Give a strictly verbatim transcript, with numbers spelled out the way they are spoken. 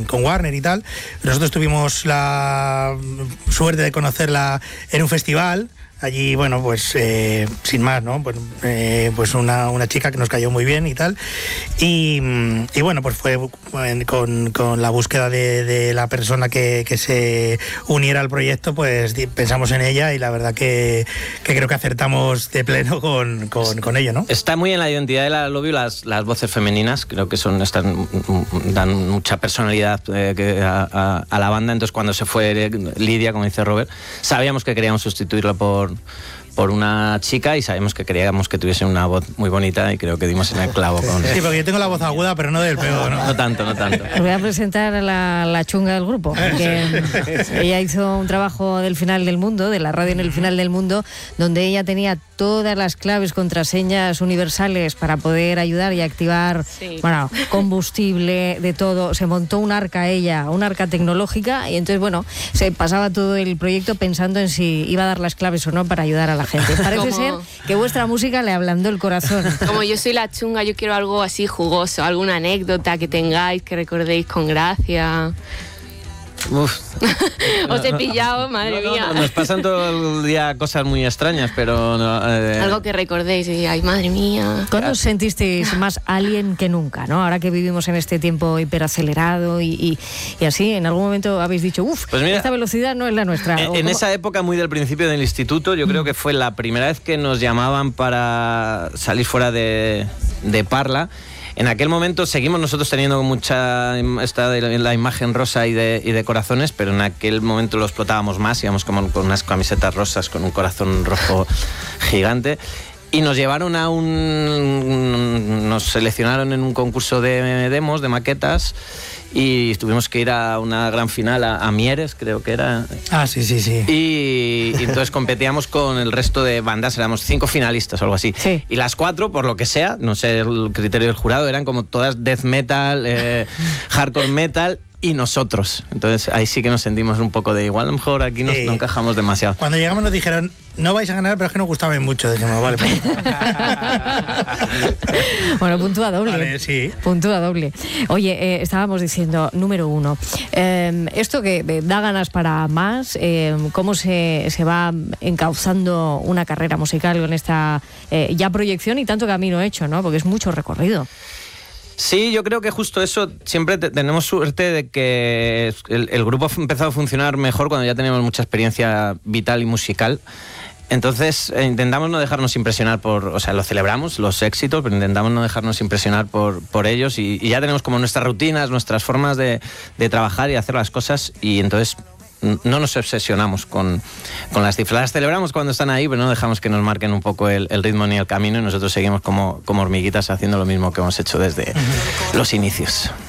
con, con Warner y tal. Nosotros tuvimos la suerte de conocerla en un festival. Allí, bueno, pues eh, sin más, ¿no? Pues, eh, pues una, una chica que nos cayó muy bien y tal. Y, y bueno, pues fue con, con la búsqueda de, de la persona que, que se uniera al proyecto, pues pensamos en ella y la verdad que, que creo que acertamos de pleno con, con, con ello, ¿no? Está muy en la identidad de la Love You las, las voces femeninas, creo que son están, dan mucha personalidad eh, que a, a, a la banda. Entonces cuando se fue Lidia, como dice Robert, sabíamos que queríamos sustituirla por por una chica y sabemos que queríamos que tuviese una voz muy bonita y creo que dimos en el clavo con... Sí, porque yo tengo la voz aguda, pero no del peor, ¿no? No tanto, no tanto. Os voy a presentar a la, la chunga del grupo, porque ella hizo un trabajo del final del mundo, de la radio en el final del mundo, donde ella tenía todas las claves, contraseñas universales para poder ayudar y activar, sí, bueno, combustible, de todo. Se montó un arca ella, un arca tecnológica, y entonces, bueno, se pasaba todo el proyecto pensando en si iba a dar las claves o no para ayudar a la gente. Parece como... ser que vuestra música le ablandó el corazón. Como yo soy la chunga, yo quiero algo así jugoso, alguna anécdota que tengáis, que recordéis con gracia. Uf. Os he pillado, madre no, no, mía. No, nos pasan todo el día cosas muy extrañas, pero... No, eh... Algo que recordéis y ay, madre mía. ¿Cuándo os sentisteis más alien que nunca, no? Ahora que vivimos en este tiempo hiperacelerado y, y, y así, ¿en algún momento habéis dicho, uff, pues esta velocidad no es la nuestra? En, en esa época, muy del principio del instituto, yo creo que fue la primera vez que nos llamaban para salir fuera de, de Parla. En aquel momento seguimos nosotros teniendo mucha esta de la imagen rosa y de, y de corazones, pero en aquel momento lo explotábamos más, íbamos como con unas camisetas rosas con un corazón rojo gigante. Y nos llevaron a un... nos seleccionaron en un concurso de demos, de maquetas, y tuvimos que ir a una gran final a, a Mieres, creo que era. Ah, sí, sí, sí. Y, y entonces competíamos con el resto de bandas, éramos cinco finalistas o algo así. Sí. Y las cuatro, por lo que sea, no sé el criterio del jurado, eran como todas death metal, eh, hardcore metal y nosotros. Entonces ahí sí que nos sentimos un poco de igual, a lo mejor aquí nos, sí. no encajamos demasiado. Cuando llegamos nos dijeron, no vais a ganar, pero es que nos gustaban mucho. Dijimos, vale, pues. Bueno, puntúa doble. Vale, sí. Puntúa doble. Oye, eh, estábamos diciendo, número uno, eh, esto que eh, da ganas para más, eh, cómo se, se va encauzando una carrera musical con esta eh, ya proyección y tanto camino hecho, ¿no? Porque es mucho recorrido. Sí, yo creo que justo eso, siempre te, tenemos suerte de que el, el grupo ha empezado a funcionar mejor cuando ya tenemos mucha experiencia vital y musical. Entonces eh, intentamos no dejarnos impresionar por, o sea, lo celebramos, los éxitos, pero intentamos no dejarnos impresionar por, por ellos y, y ya tenemos como nuestras rutinas, nuestras formas de, de trabajar y hacer las cosas y entonces no nos obsesionamos con, con las cifras. Las celebramos cuando están ahí, pero no dejamos que nos marquen un poco el, el ritmo ni el camino y nosotros seguimos como, como hormiguitas haciendo lo mismo que hemos hecho desde los inicios.